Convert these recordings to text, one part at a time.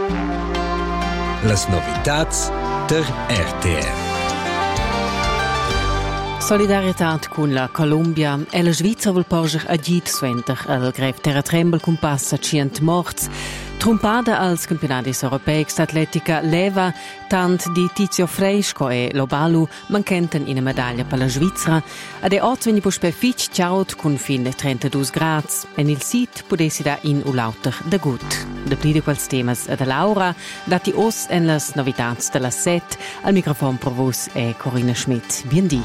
Las novitats der RTR. Solidaritat con la Colombia e la Svizzera vuol porger agit suenter al grev terratrembel con passa 100 morts. Trumpada als campionatis europeis d'atletica leva tant di Tizio Fresco e Lobalu mancenten in medaglia per la Svizzera ed è 8 veni puspe fitch ciaut con fin 32 grads en il sit pudessi da in ulauter da gut. De pli de quels temas da Laura dati os en las novitats de la set al microfon per vos è Corinna Schmidt. Biendi.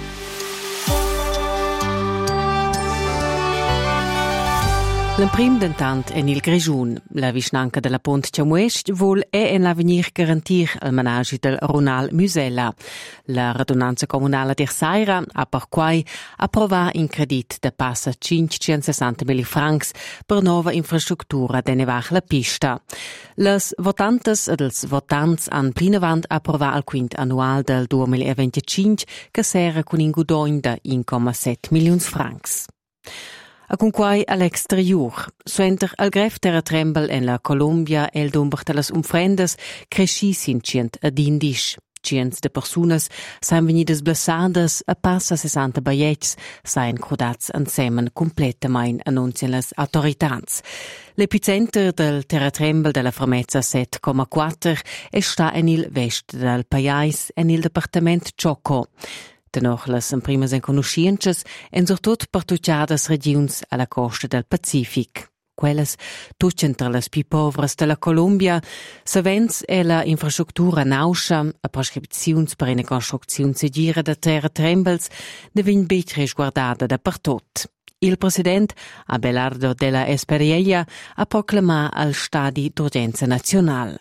L'emprim dentant en il Grigiun, la vicinanca della Pont Ciamuest, vuol e en l'avenir garantir al menagi del Ronald Musella. La radunanza comunale di Saira ha per quai approvato in credit da passa 560.000 francs per nova infrastruttura de nevar la pista. Les votantes ed els votants han plinavant approvato al quint annual del 2025 che sera con in gudoin da 1,7 milioni francs. A con quai all'exterior, suenter al grev terratrembel en la Colombia el domber de las umfrendas crescissin cient ad indisch. Cients de personas sain venidas blessades a passa 60 baiets sain crodats ensemen completamain annuncian las autoritats. L'epicenter del terratrembel della fermezza 7,4 sta en il vest del paiais en il departament Choco. Dennoch las primas en conosciences en surtot partucciadas regions alla costa del Pacific. Quelles tucen tra las più povras della Colombia, savens e la infrastruttura nauscia, a prescripzions per una construzione segura da terratrembels, devin bet resguardada da partot. Il president Abelardo de la Espriella ha proclamato al stadi d'urgenza nazional.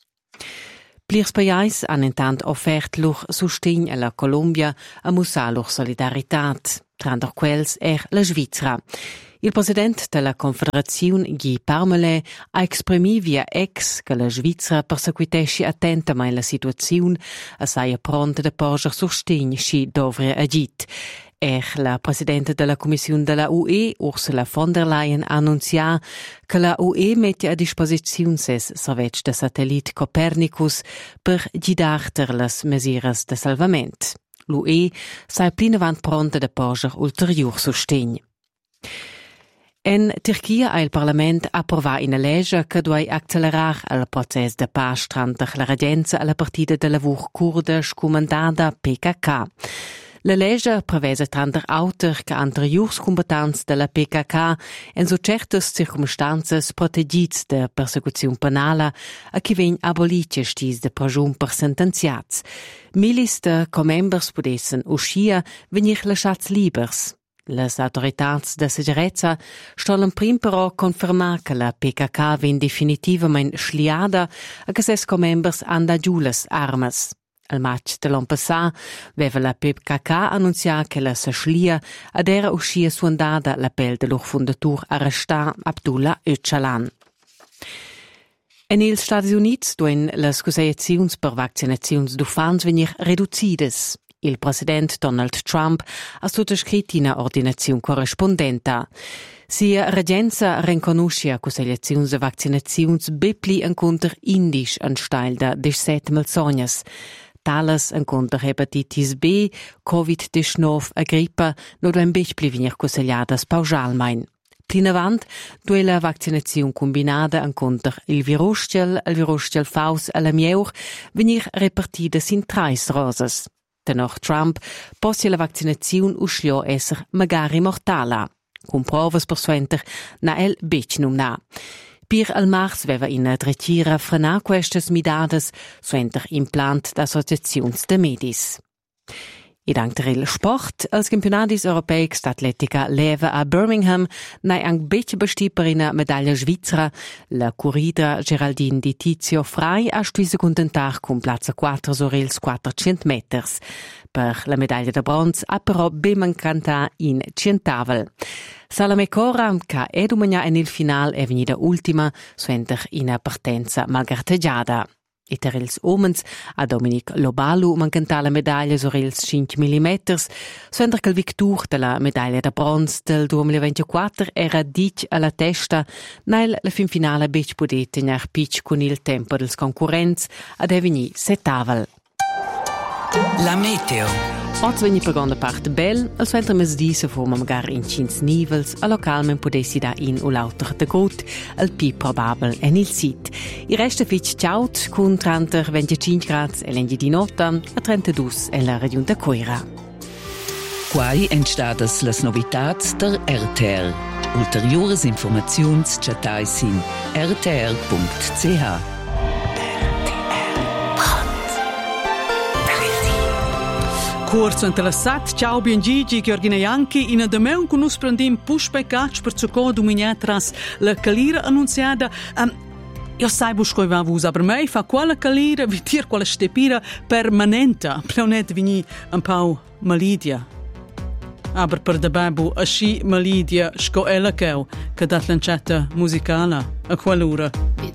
Plirs pajais han intant offert luch sustegn alla Colombia a mussar luch solidaritat. Trander quels la Svizzera. Il president della Confederazione Guy Parmelin ha esprimi via ex che la Svizzera perseguitesci attentamente la situazione e saia pronta da porger sustegn sci dovre agit. La presidente della Commissione della UE, Ursula von der Leyen, ha annunciato che la UE mette a disposizione ses servets de satellite Copernicus per guidar le misure de salvament. L'UE sei plinavant pronta da porger ulterior sustegn. En Turchia ha il Parlament approvato una legge che deve accelerare il processo di pace tra la regenza e la partita de lavoro kurda scomandata PKK. La legge prevede tanter auter che anteriors combattanti della PKK in so certas circumstances protegits de persecuzione penale a chi ven abolite stis de pragiun per sentenziats. Milis de comembers podessen uscia venir lasciats libers. Les autoritats de sicurezza stollen prim però confermar che la PKK ven definitivamente schliada e che ses comembers han da giù les armas. Al match de l'an passà aveva la PKK annunciato che la schlia ad era uscita suandata l'appel del loro fondatur arrestar Abdullah Öcalan. En els Stati Units duen les conseiaziuns per vaccinaziuns d'ufans venir reducides. Il president Donald Trump ha sottoscritto una ordinazione corrispondente. Sia regenza riconosce conseiaziuns de vaccinaziuns bepli encontr indisch an steil da 17 milzognas. Tales encontr hepatitis B, Covid-19 e grippa non devono più venire consigliate pauschalmente. Plinavant, due la vaccinazione combinata encontr il virusgel faus e la mieur venir repartite in 3 roses. Dennoch Trump posse la vaccinazione uscio esser magari mortala. Con provas per suenter na el bec num na. Pir al mars veva in dretira frena questas midades suenter implant d'associaziuns de medis. I dank il sport, als campionatis europeics d'atletica leva a Birmingham, nai ang bec besti per una medaglia svizzera, la corrida Geraldine di Tizio Frei ha stuisa contentar con platza 4 sorels 400 meters. Per la medaglia de bronz ha però ben mancanta in centavel. Salome Cora, che è domani in il final è venuta ultima, suenter in partenza malgarteggiata. E per ils omens, a Dominic Lobalu mancanta la medaglia sur ils 5 mm, suenter che il victor della medaglia da bronze del 2024 era dic alla testa, nel la fin finale bec podet tenir pitch con il tempo dels concurrents ad eveni settavel. La meteo. Oggi vegni per grande parte bel, al suenter mesdì se forma magari in 5 nivels, a localmente potessi da in o lauter de grut, al pi probabel en il sit. Il resto fitch ciaut, con 30-25 gradi e l'engi di nota, a 32 e la regione da Coira. Quai entstadas las novitats der RTR. Ulteriores informaziuns chatais in rtr.ch. Corso interessat, ciao bien Gigi, Georgina Janchi, in ademeu con us prendim pushpecatch per ciò dominatras la calira annunziata. Io sai buscoi va vus, aber mei fa quella calira vitir quella stepira permanenta, pleonet vini un pau malidia. Aber per de babu asci malidia sco ella keu, che dat lancetta musicala a quell'ora.